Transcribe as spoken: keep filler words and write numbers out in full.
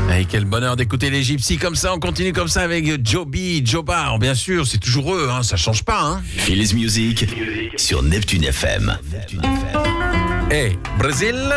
Et quel bonheur d'écouter les Gypsies comme ça. On continue comme ça avec Joby, Jobar. Bien sûr, c'est toujours eux, hein, ça change pas. Hein. Philiz Music sur Neptune F M. Hey, Brésil.